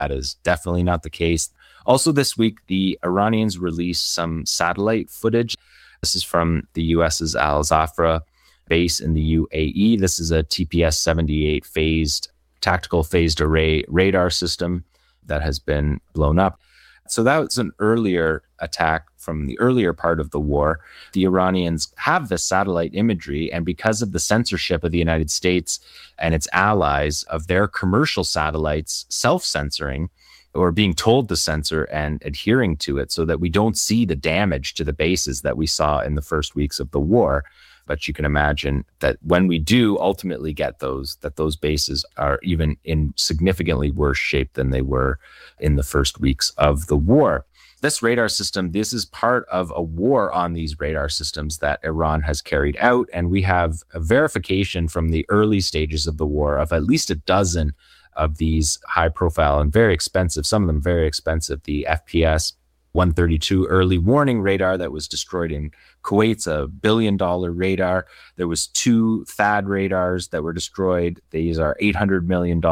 That is definitely not the case. Also this week, the Iranians released some satellite footage. This is from the US's Al Zafra base in the UAE. This is a TPS-78 tactical phased array radar system that has been blown up. So that was an earlier attack from the earlier part of the war. The Iranians have this satellite imagery, and because of the censorship of the United States and its allies of their commercial satellites self-censoring or being told to censor and adhering to it so that we don't see the damage to the bases that we saw in the first weeks of the war. But you can imagine that when we do ultimately get those, that those bases are even in significantly worse shape than they were in the first weeks of the war. This radar system, this is part of a war on these radar systems that Iran has carried out. And we have a verification from the early stages of the war of at least a dozen of these high profile and very expensive, some of them very expensive, the FPS 132 early warning radar that was destroyed in Kuwait's a $1 billion radar. There was 2 THAAD radars that were destroyed. These are $800 million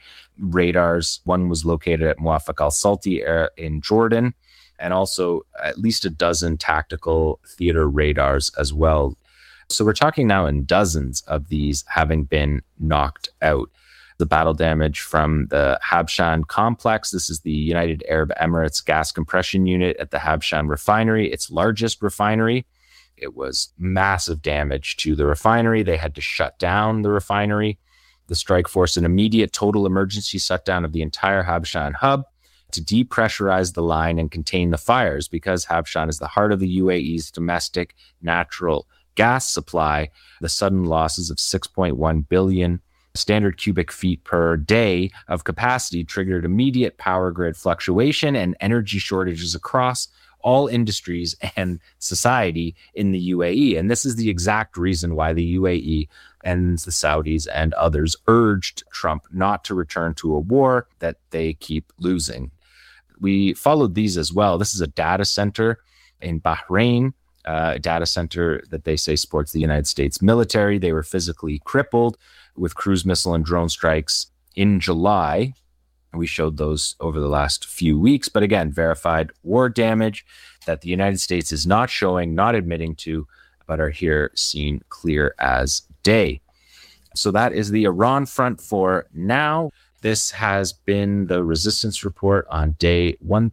radars. One was located at Muwafaq al-Salti in Jordan, and also at least a dozen tactical theater radars as well. So we're talking now in dozens of these having been knocked out. The battle damage from the Habshan complex. This is the United Arab Emirates gas compression unit at the Habshan refinery, its largest refinery. It was massive damage to the refinery. They had to shut down the refinery. The strike forced an immediate total emergency shutdown of the entire Habshan hub to depressurize the line and contain the fires, because Habshan is the heart of the UAE's domestic natural gas supply. The sudden losses of 6.1 billion standard cubic feet per day of capacity triggered immediate power grid fluctuation and energy shortages across all industries and society in the UAE. And this is the exact reason why the UAE and the Saudis and others urged Trump not to return to a war that they keep losing. We followed these as well. This is a data center in Bahrain, a data center that they say supports the United States military. They were physically crippled with cruise missile and drone strikes in July. We showed those over the last few weeks, but again, verified war damage that the United States is not showing, not admitting to, but are here seen clear as day. So that is the Iran front for now. This has been the Resistance Report on day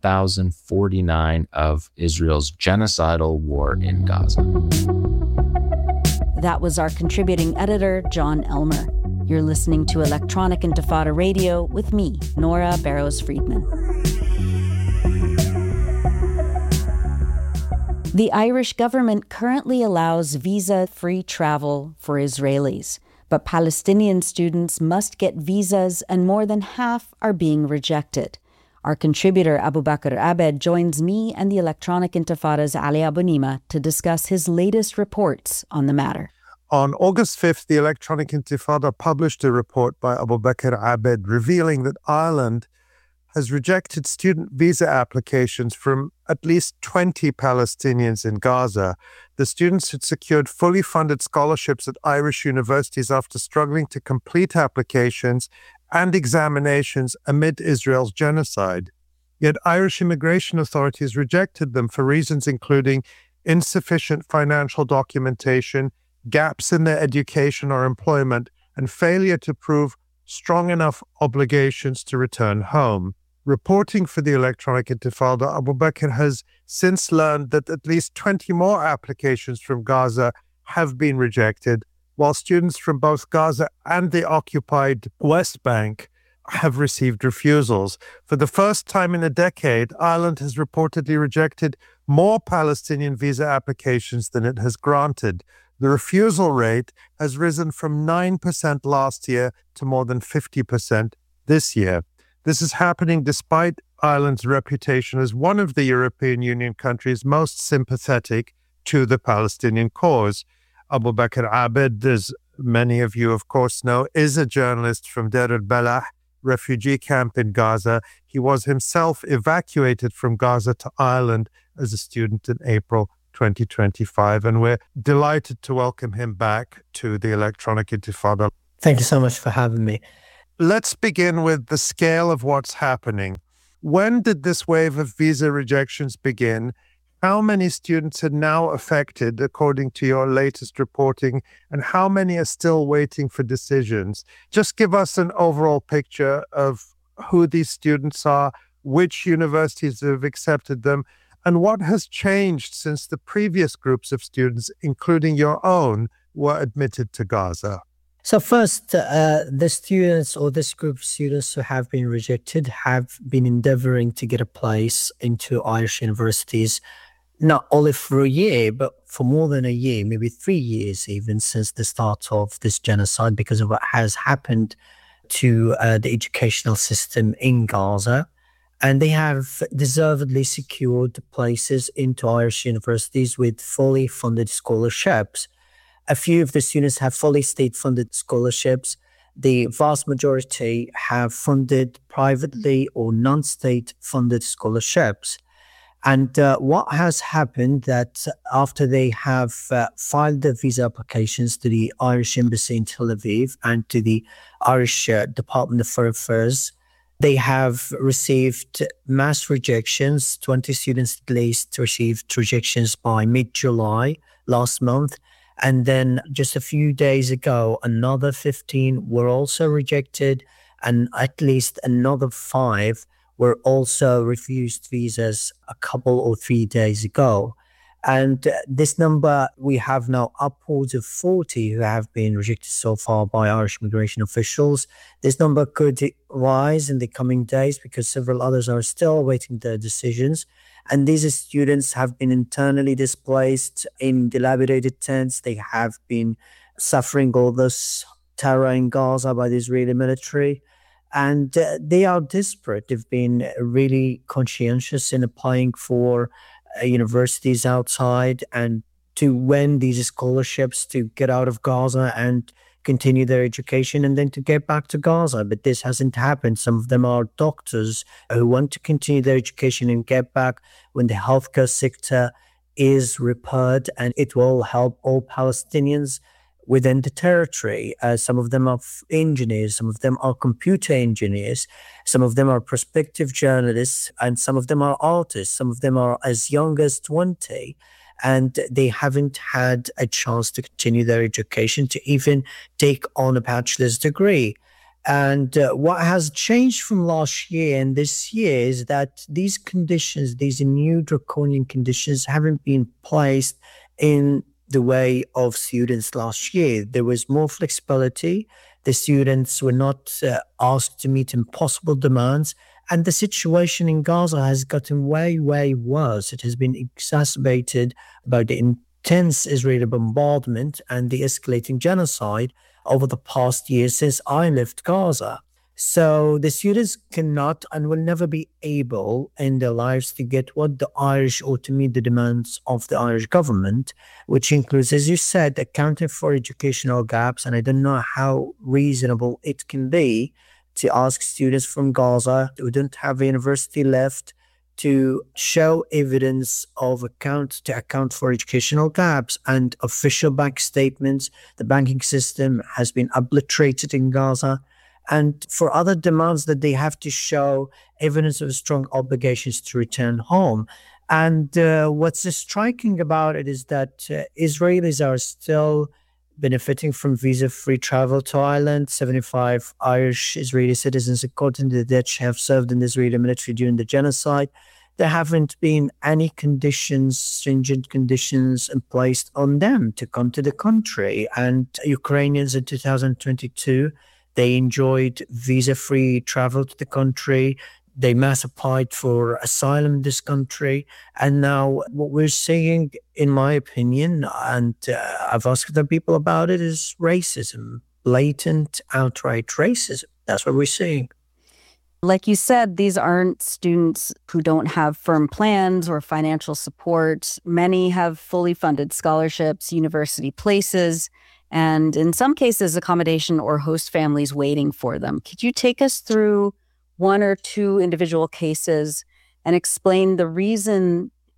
1049 of Israel's genocidal war in Gaza. That was our contributing editor, John Elmer. You're listening to Electronic Intifada Radio with me, Nora Barrows-Friedman. The Irish government currently allows visa-free travel for Israelis, but Palestinian students must get visas, and more than half are being rejected. Our contributor Abu Bakr Abed joins me and the Electronic Intifada's Ali Abunimah to discuss his latest reports on the matter. On August 5th, the Electronic Intifada published a report by Abu Bakr Abed revealing that Ireland has rejected student visa applications from at least 20 Palestinians in Gaza. The students had secured fully funded scholarships at Irish universities after struggling to complete applications and examinations amid Israel's genocide. Yet Irish immigration authorities rejected them for reasons including insufficient financial documentation, gaps in their education or employment, and failure to prove strong enough obligations to return home. Reporting for the Electronic Intifada, Abu Bakr has since learned that at least 20 more applications from Gaza have been rejected, while students from both Gaza and the occupied West Bank have received refusals. For the first time in a decade, Ireland has reportedly rejected more Palestinian visa applications than it has granted. The refusal rate has risen from 9% last year to more than 50% this year. This is happening despite Ireland's reputation as one of the European Union countries most sympathetic to the Palestinian cause. Abu Bakr Abed, as many of you of course know, is a journalist from Deir al-Balah refugee camp in Gaza. He was himself evacuated from Gaza to Ireland as a student in April 2025, and we're delighted to welcome him back to the Electronic Intifada. Thank you so much for having me. let's begin with the scale of what's happening. When did this wave of visa rejections begin? How many students are now affected, according to your latest reporting, and how many are still waiting for decisions? Just give us an overall picture of who these students are, which universities have accepted them, and what has changed since the previous groups of students, including your own, were admitted to Gaza. So first, the students or this group of students who have been rejected have been endeavoring to get a place into Irish universities, not only for a year, but for more than a year, maybe 3 years even, since the start of this genocide, because of what has happened to the educational system in Gaza. And they have deservedly secured places into Irish universities with fully funded scholarships. A few of the students have fully state-funded scholarships. The vast majority have funded privately or non-state funded scholarships. And what has happened that after they have filed their visa applications to the Irish Embassy in Tel Aviv and to the Irish Department of Foreign Affairs, they have received mass rejections. 20 students at least received rejections by mid-July last month. And then just a few days ago, another 15 were also rejected, and at least another 5 were also refused visas a couple or 3 days ago. And this number, we have now upwards of 40 who have been rejected so far by Irish immigration officials. This number could rise in the coming days because several others are still awaiting their decisions. And these students have been internally displaced in dilapidated tents. They have been suffering all this terror in Gaza by the Israeli military. And they are desperate. They've been really conscientious in applying for universities outside and to win these scholarships to get out of Gaza and continue their education and then to get back to Gaza. But this hasn't happened. Some of them are doctors who want to continue their education and get back when the healthcare sector is repaired, and it will help all Palestinians within the territory. Some of them are engineers, some of them are computer engineers, some of them are prospective journalists, and some of them are artists. Some of them are as young as 20, and they haven't had a chance to continue their education, to even take on a bachelor's degree. And what has changed from last year and this year is that these conditions, these new draconian conditions, haven't been placed in the way of students last year. There was more flexibility. The students were not asked to meet impossible demands. And the situation in Gaza has gotten way, way worse. It has been exacerbated by the intense Israeli bombardment and the escalating genocide over the past year since I left Gaza. So the students cannot and will never be able in their lives to get what the Irish, or to meet the demands of the Irish government, which includes, as you said, accounting for educational gaps. And I don't know how reasonable it can be to ask students from Gaza who don't have a university left to show evidence of account for educational gaps and official bank statements. The banking system has been obliterated in Gaza. And for other demands that they have to show evidence of strong obligations to return home. And what's striking about it is that Israelis are still benefiting from visa-free travel to Ireland. 75 Irish Israeli citizens, according to the Dutch, have served in the Israeli military during the genocide. There haven't been any conditions, stringent conditions placed on them to come to the country. And Ukrainians in 2022, they enjoyed visa-free travel to the country. They mass applied for asylum in this country. And now what we're seeing, in my opinion, and I've asked other people about it, is racism, blatant, outright racism. That's what we're seeing. Like you said, these aren't students who don't have firm plans or financial support. Many have fully funded scholarships, university places, and in some cases, accommodation or host families waiting for them. Could you take us through one or two individual cases and explain the reason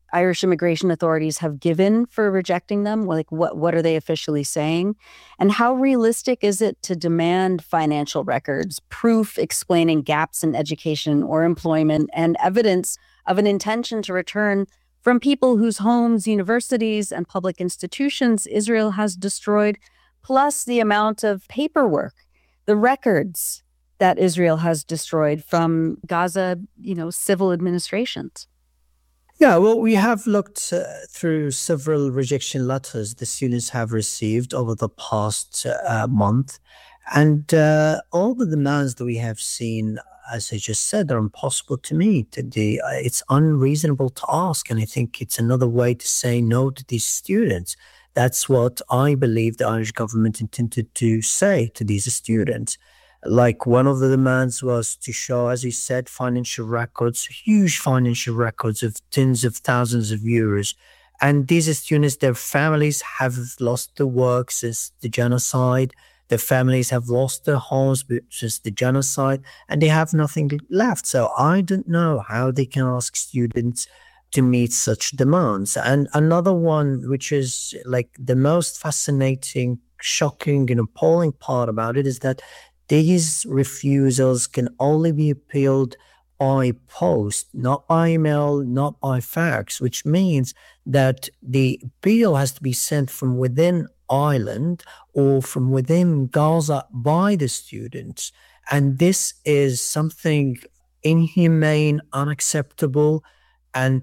Irish immigration authorities have given for rejecting them? Like, what are they officially saying? And how realistic is it to demand financial records, proof explaining gaps in education or employment, and evidence of an intention to return from people whose homes, universities, and public institutions Israel has destroyed, plus the amount of paperwork, the records that Israel has destroyed from Gaza, civil administrations? Yeah, well, we have looked through several rejection letters the students have received over the past month. And all the demands that we have seen, as I just said, are impossible to meet. It's unreasonable to ask. And I think it's another way to say no to these students. That's what I believe the Irish government intended to say to these students. Like, one of the demands was to show, as you said, financial records, huge financial records of tens of thousands of euros. And these students, their families have lost their work since the genocide. Their families have lost their homes since the genocide, and they have nothing left. So I don't know how they can ask students to meet such demands. And another one, which is like the most fascinating, shocking, and appalling part about it, is that these refusals can only be appealed by post, not by email, not by fax, which means that the appeal has to be sent from within Ireland or from within Gaza by the students. And this is something inhumane, unacceptable, and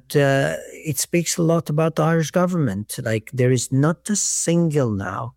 it speaks a lot about the Irish government. Like, there is not a single now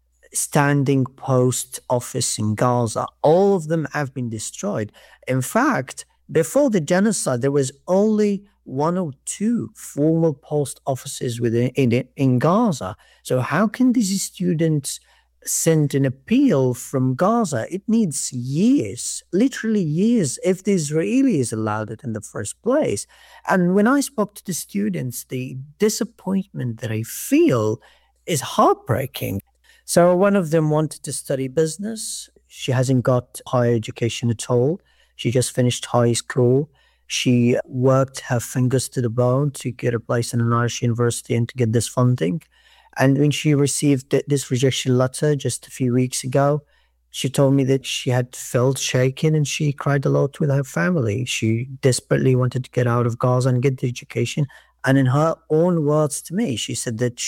standing post office in Gaza. All of them have been destroyed. In fact, before the genocide, there was only one or two formal post offices in Gaza. So how can these students send an appeal from Gaza? It needs years, literally years, if the Israelis allowed it in the first place. And when I spoke to the students, the disappointment that I feel is heartbreaking. So one of them wanted to study business. She hasn't got higher education at all. She just finished high school. She worked her fingers to the bone to get a place in an Irish university and to get this funding. And when she received this rejection letter just a few weeks ago, she told me that she had felt shaken and she cried a lot with her family. She desperately wanted to get out of Gaza and get the education. And in her own words to me, she said that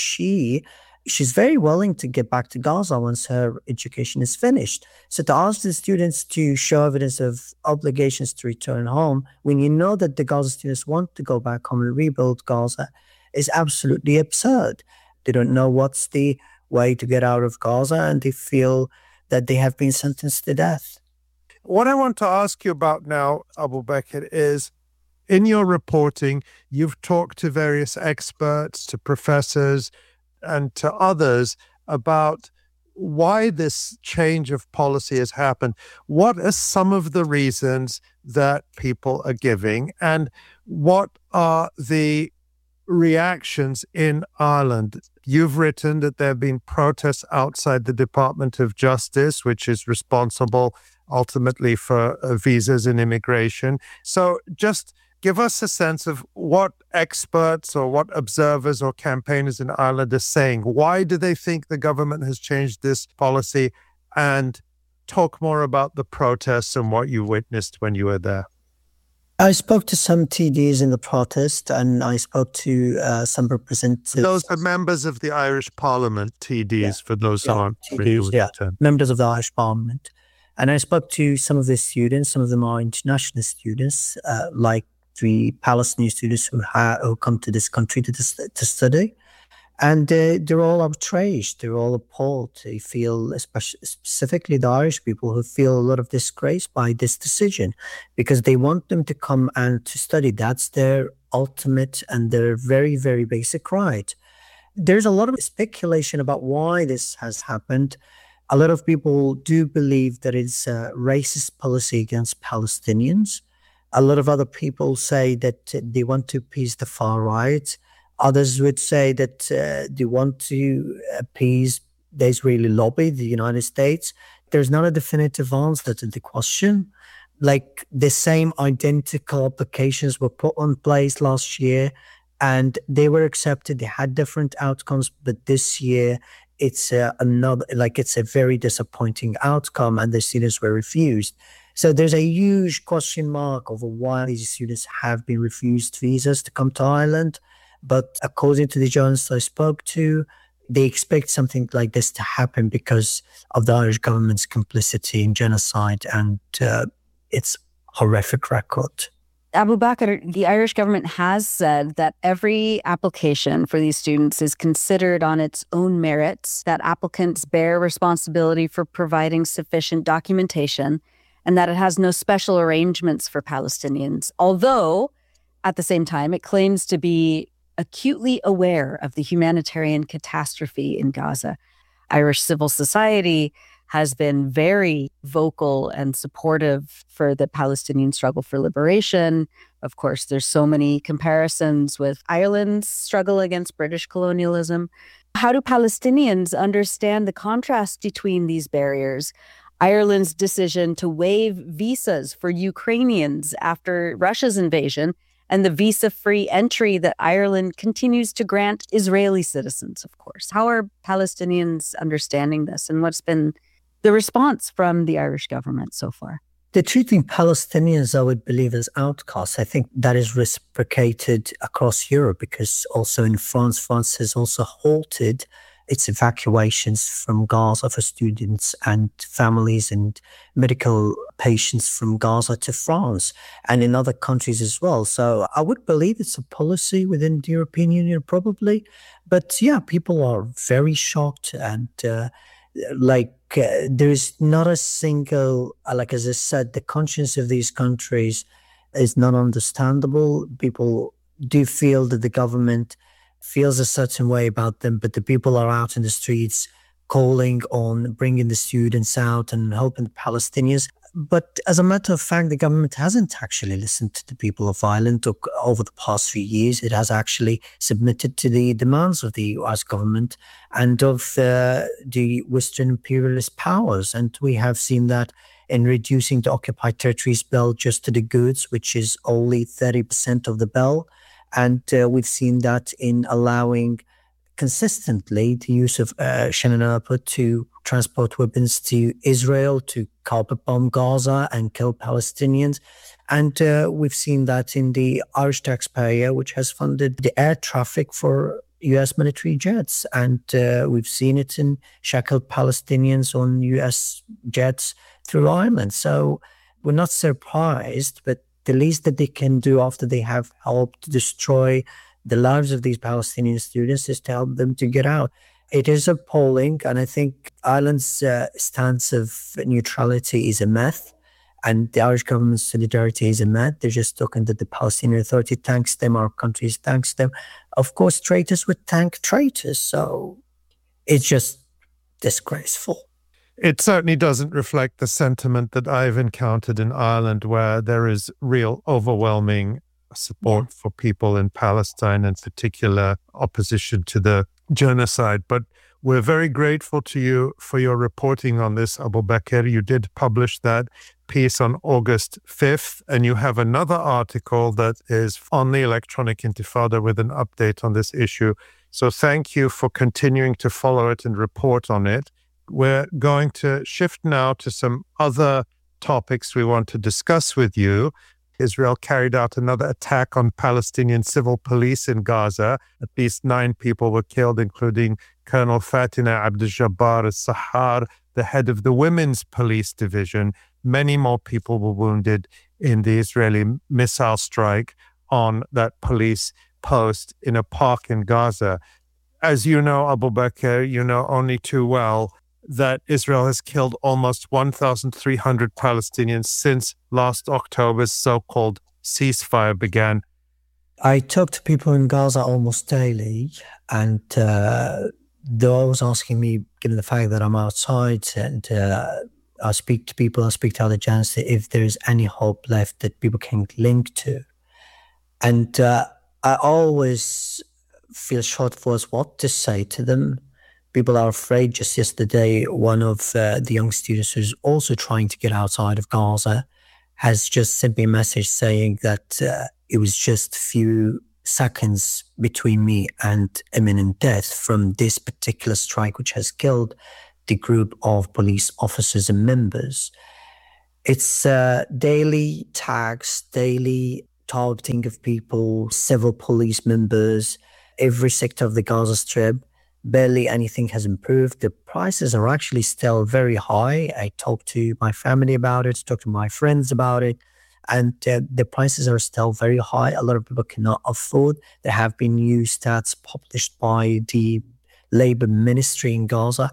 she's very willing to get back to Gaza once her education is finished. So to ask the students to show evidence of obligations to return home, when you know that the Gaza students want to go back home and rebuild Gaza, is absolutely absurd. They don't know what's the way to get out of Gaza, and they feel that they have been sentenced to death. What I want to ask you about now, Abubakr, is in your reporting, you've talked to various experts, to professors, and to others about why this change of policy has happened. What are some of the reasons that people are giving, and what are the reactions in Ireland? You've written that there have been protests outside the Department of Justice, which is responsible ultimately for visas and immigration. So just give us a sense of what experts or what observers or campaigners in Ireland are saying. Why do they think the government has changed this policy? And talk more about the protests and what you witnessed when you were there. I spoke to some TDs in the protest, and I spoke to some representatives. Those are members of the Irish Parliament, TDs, for those who aren't familiar with the term. Members of the Irish Parliament. And I spoke to some of the students. Some of them are international students, like the Palestinian students who come to this country to study. And they're all outraged. They're all appalled. They feel, specifically the Irish people, who feel a lot of disgrace by this decision because they want them to come and to study. That's their ultimate and their very, very basic right. There's a lot of speculation about why this has happened. A lot of people do believe that it's a racist policy against Palestinians. A lot of other people say that they want to appease the far right. Others would say that they want to appease the Israeli lobby, the United States. There's not a definitive answer to the question. Like, the same identical applications were put in place last year, and they were accepted. They had different outcomes, but this year it's it's a very disappointing outcome, and the students were refused. So there's a huge question mark over why these students have been refused visas to come to Ireland. But according to the journalists I spoke to, they expect something like this to happen because of the Irish government's complicity in genocide and its horrific record. Abu Bakr, the Irish government has said that every application for these students is considered on its own merits, that applicants bear responsibility for providing sufficient documentation, and that it has no special arrangements for Palestinians. Although, at the same time, it claims to be acutely aware of the humanitarian catastrophe in Gaza. Irish civil society has been very vocal and supportive for the Palestinian struggle for liberation. Of course, there's so many comparisons with Ireland's struggle against British colonialism. How do Palestinians understand the contrast between these barriers? Ireland's decision to waive visas for Ukrainians after Russia's invasion, and the visa-free entry that Ireland continues to grant Israeli citizens, of course. How are Palestinians understanding this, and what's been the response from the Irish government so far? They're treating Palestinians, I would believe, as outcasts. I think that is reciprocated across Europe, because also in France has also halted its evacuations from Gaza for students and families and medical patients from Gaza to France, and in other countries as well. So I would believe it's a policy within the European Union, probably. But yeah, people are very shocked, and there is not a single, as I said, the conscience of these countries is not understandable. People do feel that the government feels a certain way about them, but the people are out in the streets calling on bringing the students out and helping the Palestinians. But as a matter of fact, the government hasn't actually listened to the people of Ireland over the past few years. It has actually submitted to the demands of the US government and of the Western imperialist powers. And we have seen that in reducing the occupied territories bill just to the goods, which is only 30% of the bill. And we've seen that in allowing consistently the use of Shannon Airport to transport weapons to Israel, to carpet bomb Gaza and kill Palestinians. And we've seen that in the Irish taxpayer, which has funded the air traffic for US military jets. And we've seen it in shackled Palestinians on US jets through Ireland. So we're not surprised, but the least that they can do after they have helped destroy the lives of these Palestinian students is to help them to get out. It is appalling, and I think Ireland's stance of neutrality is a myth, and the Irish government's solidarity is a myth. They're just talking that the Palestinian Authority thanks them, our country thanks them. Of course, traitors would thank traitors, so it's just disgraceful. It certainly doesn't reflect the sentiment that I've encountered in Ireland, where there is real overwhelming support for people in Palestine, in particular opposition to the genocide. But we're very grateful to you for your reporting on this, Abu Bakr. You did publish that piece on August 5th, and you have another article that is on the Electronic Intifada with an update on this issue. So thank you for continuing to follow it and report on it. We're going to shift now to some other topics we want to discuss with you. Israel carried out another attack on Palestinian civil police in Gaza. At least 9 people were killed, including Colonel Fatina Abdel-Jabbar al-Sahar, the head of the Women's Police Division. Many more people were wounded in the Israeli missile strike on that police post in a park in Gaza. As you know, Abu Bakr, you know only too well that Israel has killed almost 1,300 Palestinians since last October's so-called ceasefire began. I talk to people in Gaza almost daily, and they're always asking me, given the fact that I'm outside, and I speak to people, I speak to other journalists, if there's any hope left that people can link to. And I always feel short for what to say to them. People are afraid. Just yesterday, one of the young students who's also trying to get outside of Gaza has just sent me a message saying that it was just a few seconds between me and imminent death from this particular strike, which has killed the group of police officers and members. It's daily tags, daily targeting of people, civil police members, every sector of the Gaza Strip. Barely anything has improved. The prices are actually still very high. I talked to my family about it, talked to my friends about it, and the prices are still very high. A lot of people cannot afford. There have been new stats published by the Labor Ministry in Gaza.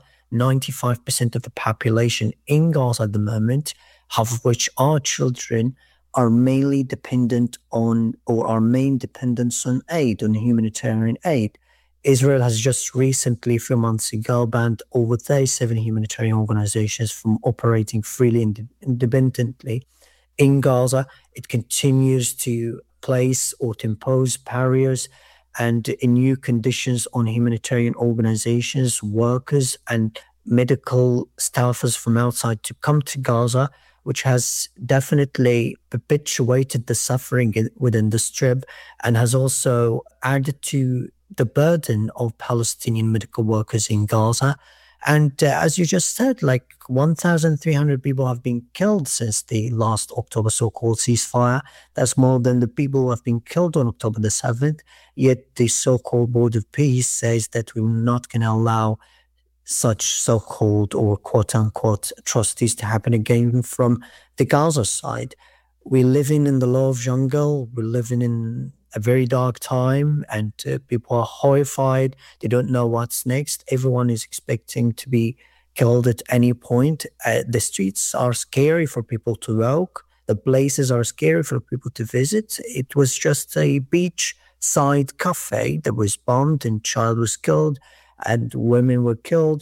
95% of the population in Gaza at the moment, half of which are children, are mainly dependent on, or our main dependence on aid, on humanitarian aid. Israel has just recently, a few months ago, banned over 37 humanitarian organizations from operating freely and independently in Gaza. It continues to place or to impose barriers and new conditions on humanitarian organizations, workers, and medical staffers from outside to come to Gaza, which has definitely perpetuated the suffering within the Strip and has also added to the burden of Palestinian medical workers in Gaza. And as you just said, like 1,300 people have been killed since the last October so-called ceasefire. That's more than the people who have been killed on October the 7th. Yet the so-called Board of Peace says that we're not going to allow such so-called or quote-unquote atrocities to happen again from the Gaza side. We're living in the love jungle. We're living in a very dark time, and people are horrified. They don't know what's next. Everyone is expecting to be killed at any point. The streets are scary for people to walk. The places are scary for people to visit. It was just a beachside cafe that was bombed, and a child was killed, and women were killed.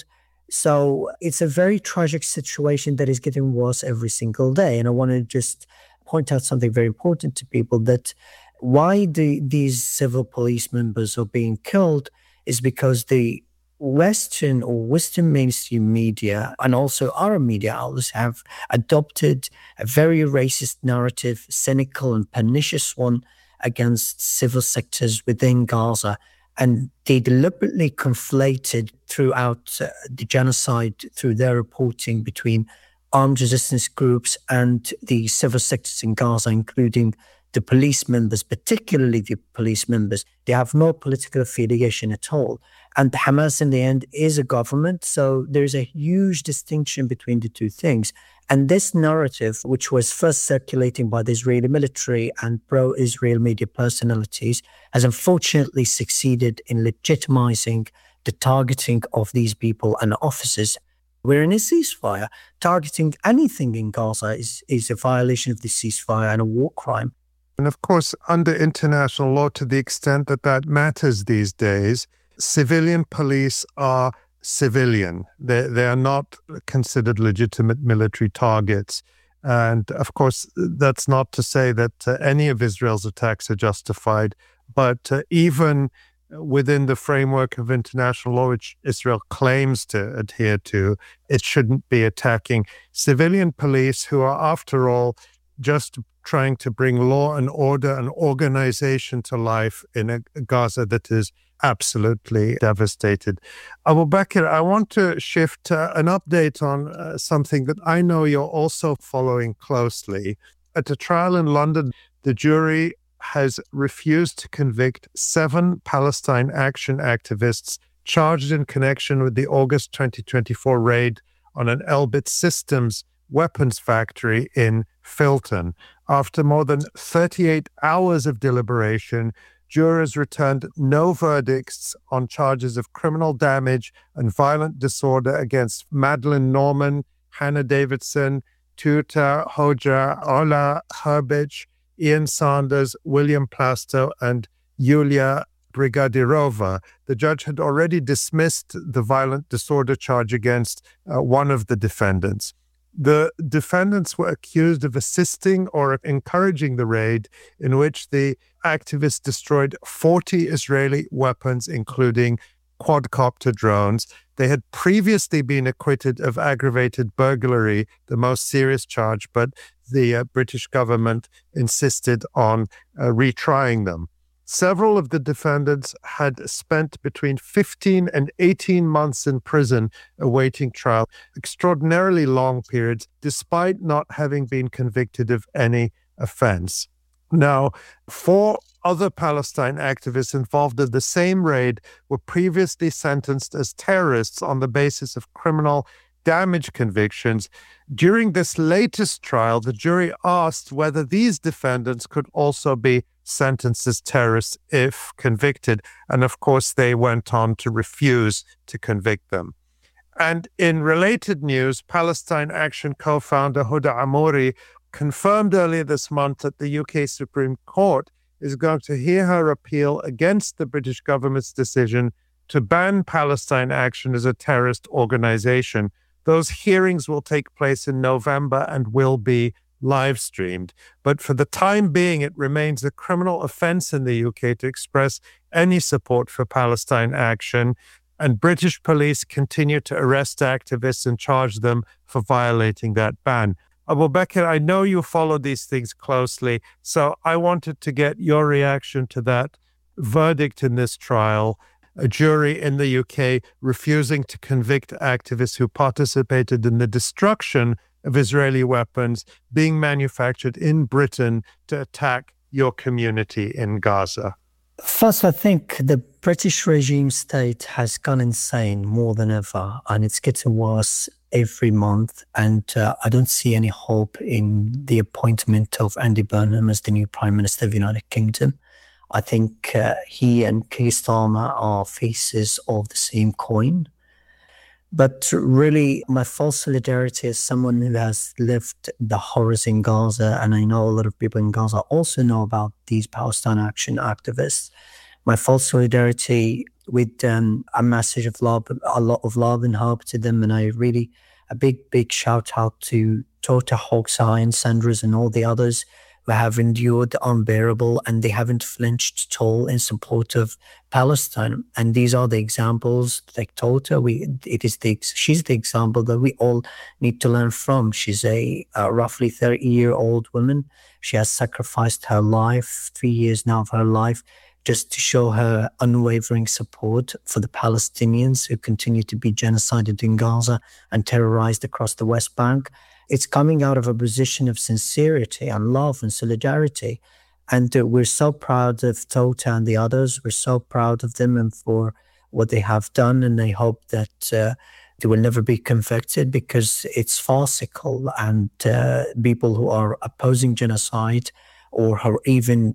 So it's a very tragic situation that is getting worse every single day. And I want to just point out something very important to people, that why these civil police members are being killed is because the Western mainstream media and also our media outlets have adopted a very racist narrative, cynical and pernicious one against civil sectors within Gaza. And they deliberately conflated throughout the genocide through their reporting between armed resistance groups and the civil sectors in Gaza, including the police members, particularly the police members. They have no political affiliation at all. And Hamas in the end is a government. So there's a huge distinction between the two things. And this narrative, which was first circulating by the Israeli military and pro-Israel media personalities, has unfortunately succeeded in legitimizing the targeting of these people and officers. We're in a ceasefire. Targeting anything in Gaza is a violation of the ceasefire and a war crime. And of course, under international law, to the extent that that matters these days, civilian police are civilian. They are not considered legitimate military targets. And of course, that's not to say that any of Israel's attacks are justified, but even within the framework of international law, which Israel claims to adhere to, it shouldn't be attacking civilian police who are, after all, just trying to bring law and order and organization to life in a Gaza that is absolutely devastated. Abu Bakr, I want to shift an update on something that I know you're also following closely. At a trial in London, the jury has refused to convict 7 Palestine Action activists charged in connection with the August 2024 raid on an Elbit Systems weapons factory in Filton. After more than 38 hours of deliberation, jurors returned no verdicts on charges of criminal damage and violent disorder against Madeleine Norman, Hannah Davidson, Tuta Hoja, Ola Herbich, Ian Sanders, William Plasto, and Yulia Brigadirova. The judge had already dismissed the violent disorder charge against one of the defendants. The defendants were accused of assisting or encouraging the raid, in which the activists destroyed 40 Israeli weapons, including quadcopter drones. They had previously been acquitted of aggravated burglary, the most serious charge, but the British government insisted on retrying them. Several of the defendants had spent between 15 and 18 months in prison awaiting trial, extraordinarily long periods, despite not having been convicted of any offense. Now, 4 other Palestine activists involved in the same raid were previously sentenced as terrorists on the basis of criminal damage convictions. During this latest trial, the jury asked whether these defendants could also be sentenced as terrorists if convicted. And of course, they went on to refuse to convict them. And in related news, Palestine Action co-founder Huda Amouri confirmed earlier this month that the UK Supreme Court is going to hear her appeal against the British government's decision to ban Palestine Action as a terrorist organization. Those hearings will take place in November and will be live streamed. But for the time being, it remains a criminal offense in the UK to express any support for Palestine Action. And British police continue to arrest activists and charge them for violating that ban. Abu Bakr, I know you follow these things closely, so I wanted to get your reaction to that verdict in this trial. A jury in the UK refusing to convict activists who participated in the destruction of Israeli weapons being manufactured in Britain to attack your community in Gaza. First, I think the British regime state has gone insane more than ever, and it's getting worse every month. And I don't see any hope in the appointment of Andy Burnham as the new Prime Minister of the United Kingdom. I think he and Keir Starmer are faces of the same coin. But really, my full solidarity as someone who has lived the horrors in Gaza, and I know a lot of people in Gaza also know about these Palestine Action activists. My full solidarity with a message of love, a lot of love and hope to them. And I really, a big shout out to Tota Hoxha and Sanders and all the others who have endured the unbearable, and they haven't flinched at all in support of Palestine. And these are the examples, like Tota, she's the example that we all need to learn from. She's a roughly 30-year-old woman. She has sacrificed her life, 3 years now of her life, just to show her unwavering support for the Palestinians who continue to be genocided in Gaza and terrorized across the West Bank. It's coming out of a position of sincerity and love and solidarity. And we're so proud of Tota and the others. We're so proud of them and for what they have done. And I hope that they will never be convicted, because it's farcical. And people who are opposing genocide or are even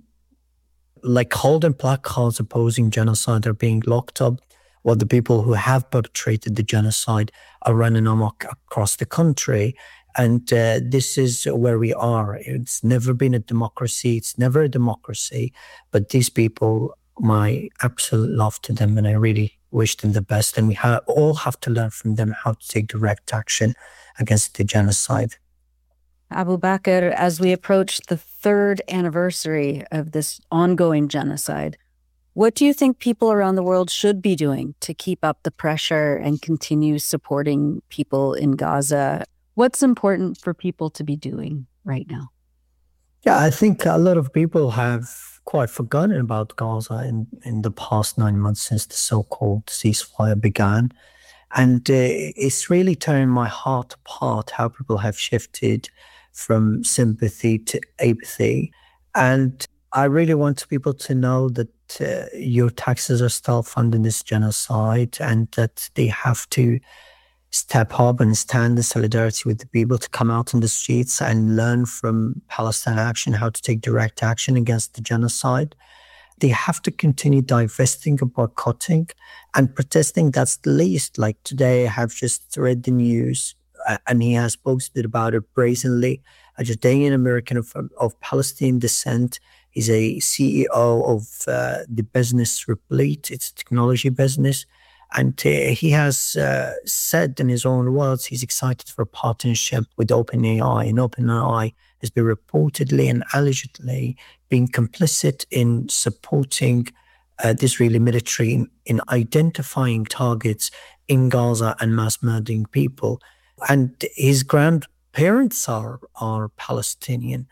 like holding placards opposing genocide are being locked up, while the people who have perpetrated the genocide are running amok across the country. And this is where we are. It's never been a democracy. It's never a democracy. But these people, my absolute love to them, and I really wish them the best. And we all have to learn from them how to take direct action against the genocide. Abu Bakr, as we approach the 3rd anniversary of this ongoing genocide, what do you think people around the world should be doing to keep up the pressure and continue supporting people in Gaza? What's important for people to be doing right now? Yeah, I think a lot of people have quite forgotten about Gaza in the past 9 months since the so-called ceasefire began. And it's really tearing my heart apart how people have shifted from sympathy to apathy. And I really want people to know that your taxes are still funding this genocide, and that they have to step up and stand in solidarity with the people to come out in the streets and learn from Palestine Action how to take direct action against the genocide. They have to continue divesting and boycotting and protesting. That's the least. Like today, I have just read the news, and he has posted about it brazenly. A Jordanian American of Palestinian descent. He's a CEO of the business Replete. It's a technology business. And he has said in his own words, he's excited for a partnership with OpenAI. And OpenAI has been reportedly and allegedly being complicit in supporting the Israeli military in identifying targets in Gaza and mass murdering people. And his grandparents are Palestinian.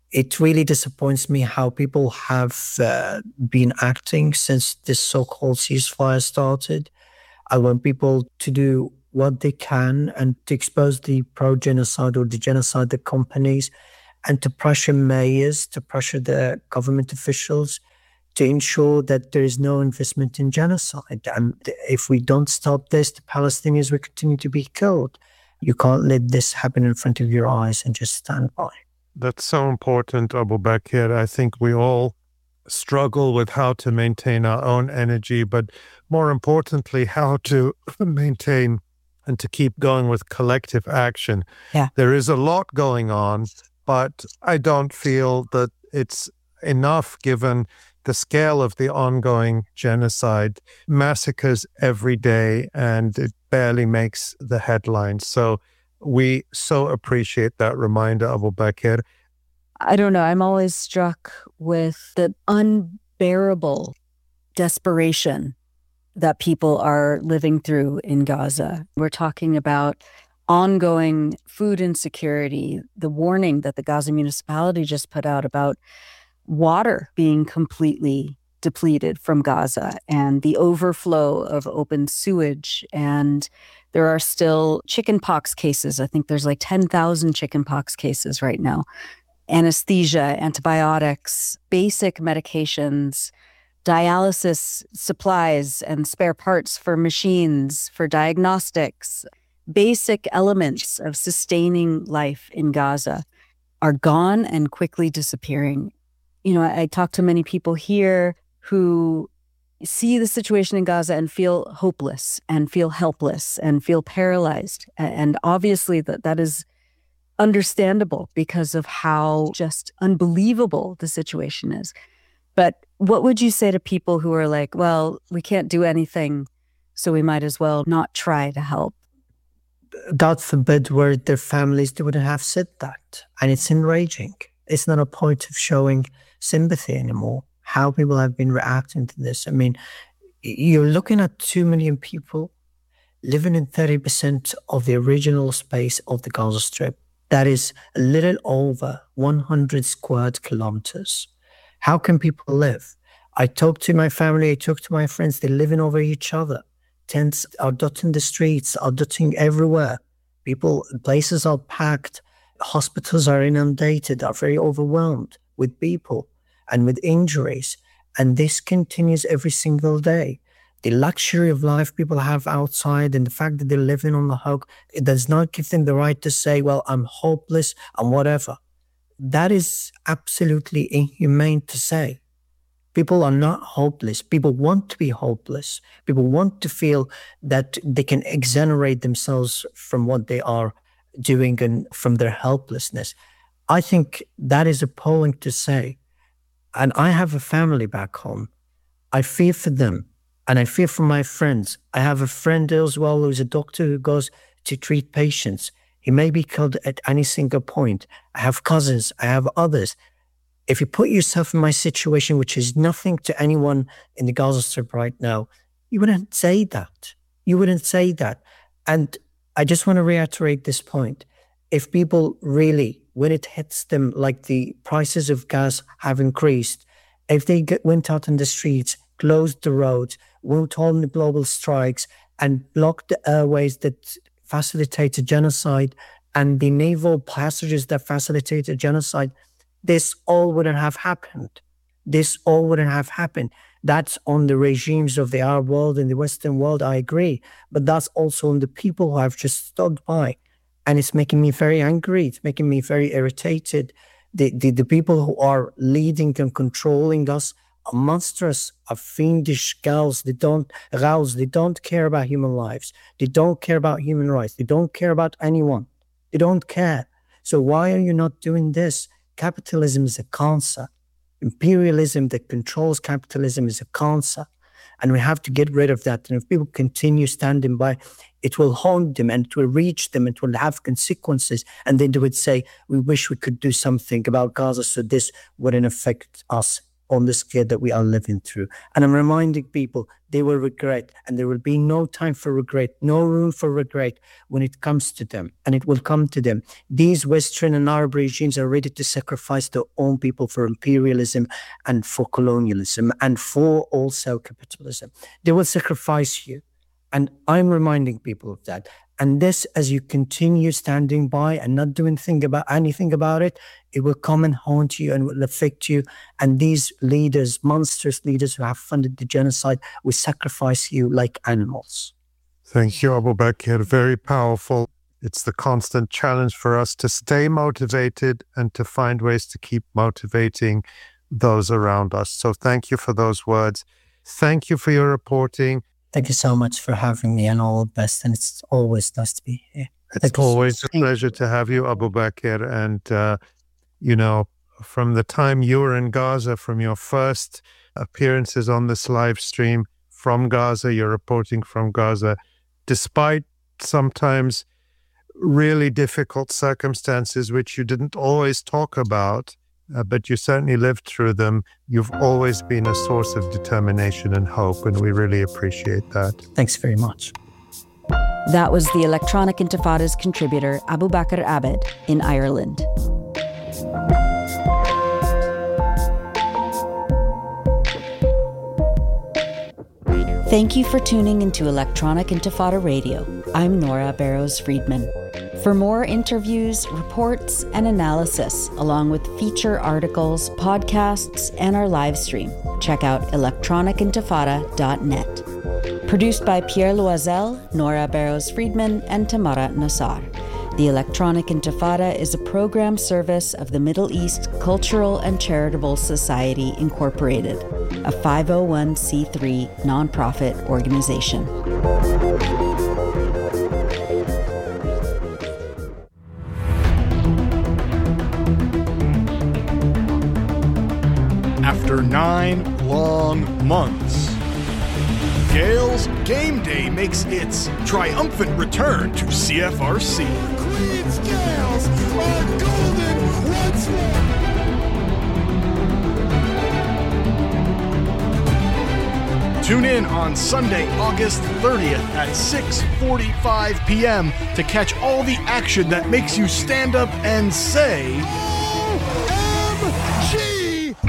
It really disappoints me how people have been acting since this so-called ceasefire started. I want people to do what they can and to expose the pro-genocide or the genocide companies, and to pressure mayors, to pressure the government officials to ensure that there is no investment in genocide. And if we don't stop this, the Palestinians will continue to be killed. You can't let this happen in front of your eyes and just stand by. That's so important, Abu Bakr. I think we all struggle with how to maintain our own energy, but more importantly, how to maintain and to keep going with collective action. Yeah. There is a lot going on, but I don't feel that it's enough given the scale of the ongoing genocide, massacres every day, and it barely makes the headlines. So we so appreciate that reminder, Abu Bakr. I don't know. I'm always struck with the unbearable desperation that people are living through in Gaza. We're talking about ongoing food insecurity, the warning that the Gaza municipality just put out about water being completely depleted from Gaza, and the overflow of open sewage. And there are still chickenpox cases. I think there's like 10,000 chickenpox cases right now. Anesthesia, antibiotics, basic medications, dialysis supplies and spare parts for machines, for diagnostics, basic elements of sustaining life in Gaza are gone and quickly disappearing. You know, I talk to many people here who see the situation in Gaza and feel hopeless and feel helpless and feel paralyzed. And obviously that is understandable because of how just unbelievable the situation is. But what would you say to people who are like, well, we can't do anything, so we might as well not try to help? God forbid were their families, they wouldn't have said that. And it's enraging. It's not a point of showing sympathy anymore, how people have been reacting to this. I mean, you're looking at 2 million people living in 30% of the original space of the Gaza Strip. That is a little over 100 square kilometers. How can people live? I talk to my family, I talk to my friends, they're living over each other. Tents are dotting the streets, are dotting everywhere. Places are packed, hospitals are inundated, are very overwhelmed with people and with injuries. And this continues every single day. The luxury of life people have outside and the fact that they're living on the hug, it does not give them the right to say, well, I'm hopeless and whatever. That is absolutely inhumane to say. People are not hopeless. People want to be hopeless. People want to feel that they can exonerate themselves from what they are doing and from their helplessness. I think that is appalling to say. And I have a family back home. I fear for them. And I fear for my friends. I have a friend as well who's a doctor who goes to treat patients. He may be killed at any single point. I have cousins. I have others. If you put yourself in my situation, which is nothing to anyone in the Gaza Strip right now, you wouldn't say that. You wouldn't say that. And I just want to reiterate this point. If people really, when it hits them like the prices of gas have increased, if they went out in the streets, closed the roads, went on the global strikes and blocked the airways that facilitated genocide and the naval passages that facilitated genocide, this all wouldn't have happened. This all wouldn't have happened. That's on the regimes of the Arab world and the Western world, I agree. But that's also on the people who have just stood by. And it's making me very angry. It's making me very irritated. The people who are leading and controlling us are monstrous, are fiendish girls. They don't care about human lives. They don't care about human rights. They don't care about anyone. They don't care. So why are you not doing this? Capitalism is a cancer. Imperialism that controls capitalism is a cancer. And we have to get rid of that. And if people continue standing by, it will haunt them and it will reach them. It will have consequences. And then they would say, we wish we could do something about Gaza so this wouldn't affect us. on the scale that we are living through. And I'm reminding people they will regret, and there will be no time for regret, no room for regret when it comes to them, and it will come to them. These Western and Arab regimes are ready to sacrifice their own people for imperialism and for colonialism and for also capitalism. They will sacrifice you. And I'm reminding people of that. And this, as you continue standing by and not doing anything about it, it will come and haunt you and will affect you. And these leaders, monstrous leaders who have funded the genocide, will sacrifice you like animals. Thank you, Abu Bakr. Very powerful. It's the constant challenge for us to stay motivated and to find ways to keep motivating those around us. So thank you for those words. Thank you for your reporting. Thank you so much for having me, and all the best. And it's always nice to be here. It's always a pleasure to have you, Abu Bakr. And, from the time you were in Gaza, from your first appearances on this live stream from Gaza, you're reporting from Gaza, despite sometimes really difficult circumstances, which you didn't always talk about, but you certainly lived through them. You've always been a source of determination and hope, and we really appreciate that. Thanks very much. That was the Electronic Intifada's contributor, Abu Bakr Abed, in Ireland. Thank you for tuning into Electronic Intifada Radio. I'm Nora Barrows-Friedman. For more interviews, reports, and analysis, along with feature articles, podcasts, and our live stream, check out electronicintifada.net. Produced by Pierre Loisel, Nora Barrows-Friedman, and Tamara Nassar. The Electronic Intifada is a program service of the Middle East Cultural and Charitable Society, Incorporated, a 501c3 nonprofit organization. After 9 long months, Gales Game Day makes its triumphant return to CFRC. Queens Gales are golden once more. Tune in on Sunday, August 30th at 6:45 p.m. to catch all the action that makes you stand up and say, OMG!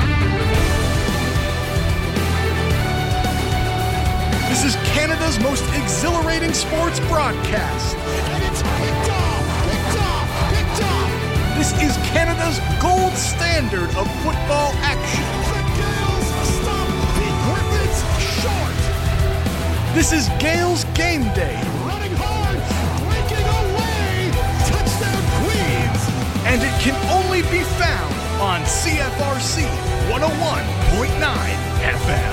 This is Canada's most exhilarating sports broadcast. And it's picked off. This is Canada's gold standard of football action. The Gales stop the Griffins short. This is Gales Game Day. Running hard, breaking away. Touchdown Queens. And it can only be found on CFRC 101.9 FM.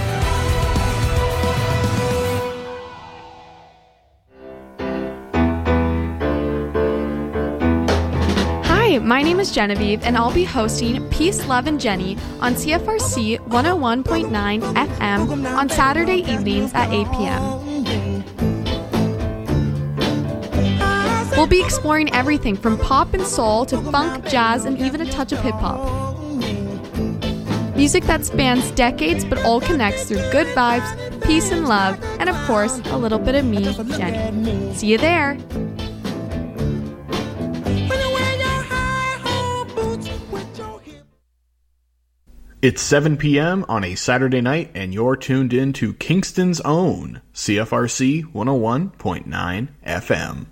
My name is Genevieve, and I'll be hosting Peace, Love, and Jenny on CFRC 101.9 FM on Saturday evenings at 8 p.m. We'll be exploring everything from pop and soul to funk, jazz, and even a touch of hip-hop. Music that spans decades but all connects through good vibes, peace and love, and of course, a little bit of me, Jenny. See you there! It's 7 p.m. on a Saturday night, and you're tuned in to Kingston's own CFRC 101.9 FM.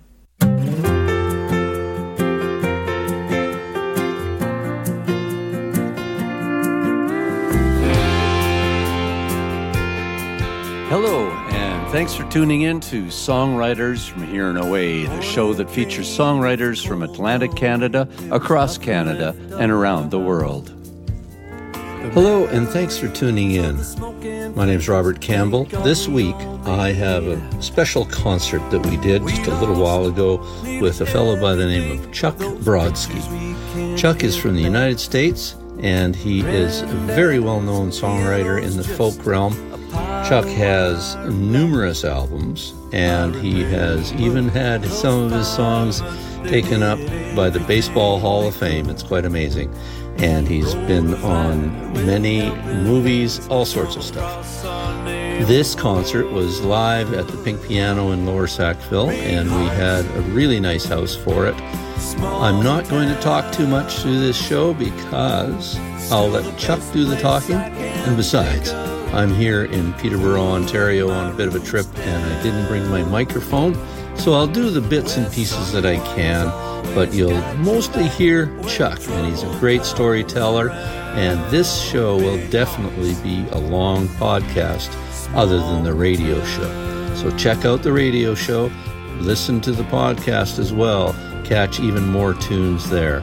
Hello, and thanks for tuning in to Songwriters from Here and Away, the show that features songwriters from Atlantic Canada, across Canada, and around the world. Hello, and thanks for tuning in. My name's Robert Campbell. This week, I have a special concert that we did just a little while ago with a fellow by the name of Chuck Brodsky. Chuck is from the United States, and he is a very well-known songwriter in the folk realm. Chuck has numerous albums, and he has even had some of his songs taken up by the Baseball Hall of Fame. It's quite amazing. and he's been on many movies, all sorts of stuff. This concert was live at the Pink Piano in Lower Sackville, and we had a really nice house for it. I'm not going to talk too much through this show because I'll let Chuck do the talking, and besides, I'm here in Peterborough, Ontario on a bit of a trip, and I didn't bring my microphone, so I'll do the bits and pieces that I can, but you'll mostly hear Chuck, and he's a great storyteller, and this show will definitely be a long podcast other than the radio show. So check out the radio show, listen to the podcast as well, catch even more tunes there.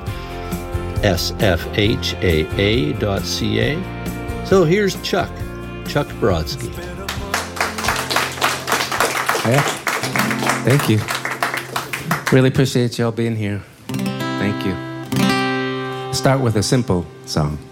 sfhaa.ca. So here's Chuck Brodsky. Yeah. Thank you. Really appreciate y'all being here. Thank you. Start with a simple song.